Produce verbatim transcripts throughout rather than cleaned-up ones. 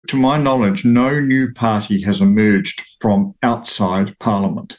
to my knowledge, no new party has emerged from outside Parliament.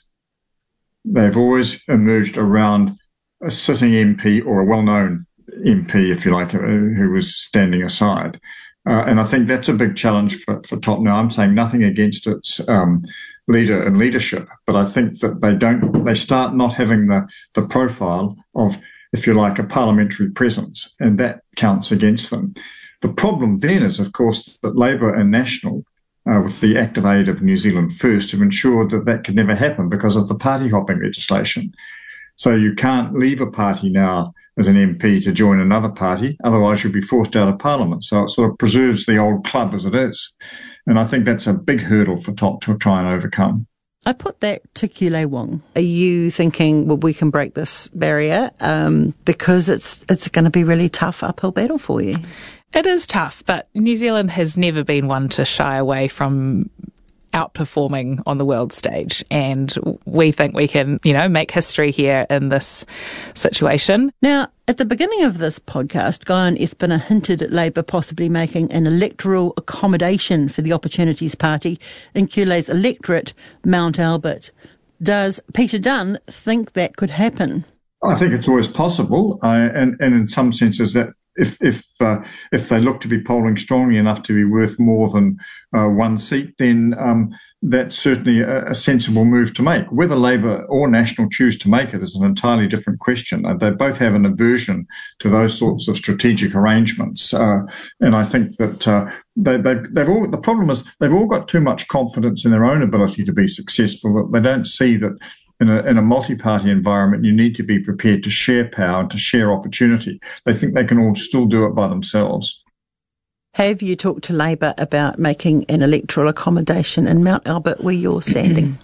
They've always emerged around a sitting M P or a well-known M P, if you like, who was standing aside. Uh, and I think that's a big challenge for, for Top. Now, I'm saying nothing against its um, leader and leadership, but I think that they don't, they start not having the, the profile of, if you like, a parliamentary presence, and that counts against them. The problem then is, of course, that Labour and National, uh, with the active aid of New Zealand First, have ensured that that could never happen because of the party hopping legislation. So you can't leave a party now as an M P to join another party, otherwise you'll be forced out of Parliament. So it sort of preserves the old club as it is. And I think that's a big hurdle for Top to try and overcome. I put that to Kule Wong. Are you thinking, well, we can break this barrier um, because it's it's going to be really tough uphill battle for you? It is tough, but New Zealand has never been one to shy away from outperforming on the world stage, and we think we can, you know, make history here in this situation. Now, at the beginning of this podcast, Guyon Espiner hinted at Labour possibly making an electoral accommodation for the Opportunities Party in Kule's electorate, Mount Albert. Does Peter Dunne think that could happen? I think it's always possible, uh, and, and in some senses that If if uh, if they look to be polling strongly enough to be worth more than uh, one seat, then um, that's certainly a, a sensible move to make. Whether Labour or National choose to make it is an entirely different question. Uh, they both have an aversion to those sorts of strategic arrangements, uh, and I think that uh, they, they've, they've all. The problem is they've all got too much confidence in their own ability to be successful. They don't see that. In a, in a multi-party environment, you need to be prepared to share power and to share opportunity. They think they can all still do it by themselves. Have you talked to Labour about making an electoral accommodation in Mount Albert where you're standing?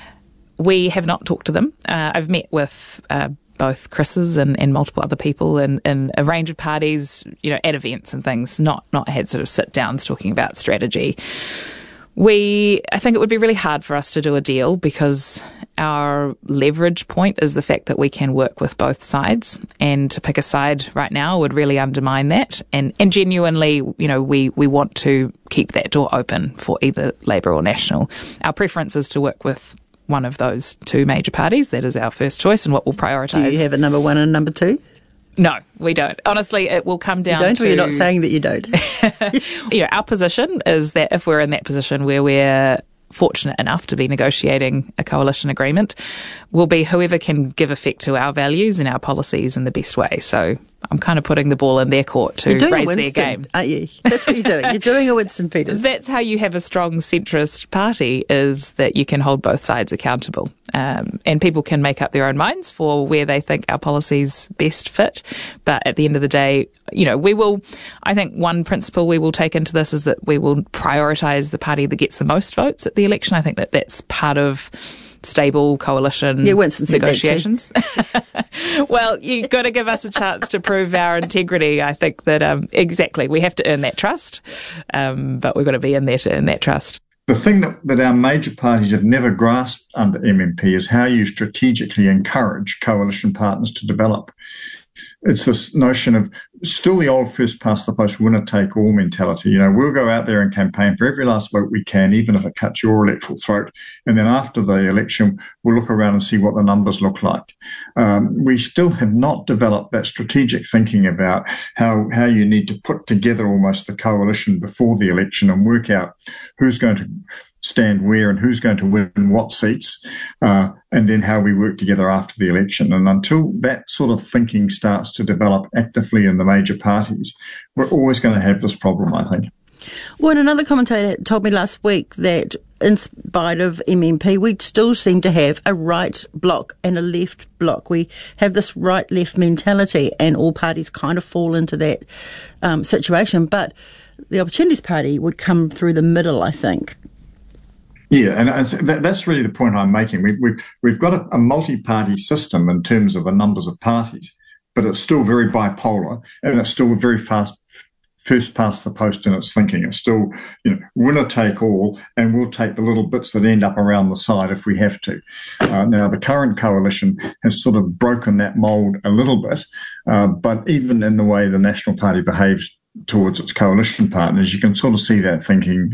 We have not talked to them. Uh, I've met with uh, both Chris's and, and multiple other people in, in a range of parties, you know, at events and things, not, not had sort of sit-downs talking about strategy. We, I think it would be really hard for us to do a deal because our leverage point is the fact that we can work with both sides, and to pick a side right now would really undermine that. And, and genuinely, you know, we, we want to keep that door open for either Labour or National. Our preference is to work with one of those two major parties. That is our first choice and what we'll prioritise. Do you have a number one and number two? No, we don't. Honestly, it will come down you don't, to... Or you're not saying that you don't? You know, our position is that if we're in that position where we're fortunate enough to be negotiating a coalition agreement, will be whoever can give effect to our values and our policies in the best way. So I'm kind of putting the ball in their court to raise Winston, their game. Aren't you? That's what you're doing. You're doing a Winston Peters. That's how you have a strong centrist party, is that you can hold both sides accountable. Um, and people can make up their own minds for where they think our policies best fit. But at the end of the day, you know, we will, I think one principle we will take into this is that we will prioritise the party that gets the most votes at the election. I think that that's part of stable coalition yeah, Winston said negotiations. Well, you've got to give us a chance to prove our integrity. I think that, um, exactly, we have to earn that trust, um, but we've got to be in there to earn that trust. The thing that, that our major parties have never grasped under M M P is how you strategically encourage coalition partners to develop. It's this notion of still the old first past the post, winner take all mentality. You know, we'll go out there and campaign for every last vote we can, even if it cuts your electoral throat. And then after the election, we'll look around and see what the numbers look like. Um, we still have not developed that strategic thinking about how, how you need to put together almost the coalition before the election and work out who's going to stand where and who's going to win what seats, uh, and then how we work together after the election. And until that sort of thinking starts to develop actively in the major parties, we're always going to have this problem, I think. Well, and another commentator told me last week that in spite of M M P, we still seem to have a right bloc and a left bloc. We have this right-left mentality, and all parties kind of fall into that um, situation. But the Opportunities Party would come through the middle, I think. Yeah, and that, that's really the point I'm making. We, we've we've got a, a multi-party system in terms of the numbers of parties, but it's still very bipolar, and it's still very fast, first past the post in its thinking. It's still, you know, winner take all, and we'll take the little bits that end up around the side if we have to. Uh, now, the current coalition has sort of broken that mould a little bit, uh, but even in the way the National Party behaves towards its coalition partners, you can sort of see that thinking